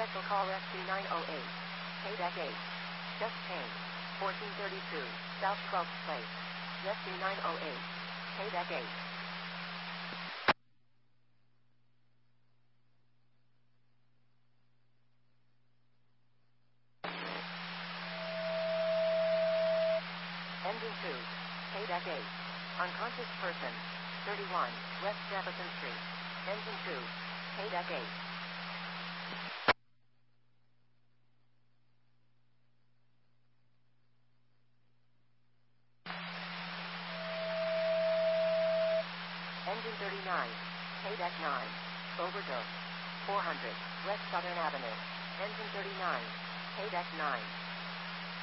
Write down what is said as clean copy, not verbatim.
Special call SC908. Payback 8. Just change. 1432. South 12th Place. SC908. Payback 8. Engine 2. Payback 8. Unconscious person. 31. West Jefferson Street. Engine 2. Payback 8. Engine 39. Payback 9. Overdose. 400. West Southern Avenue. Engine 39. Payback 9.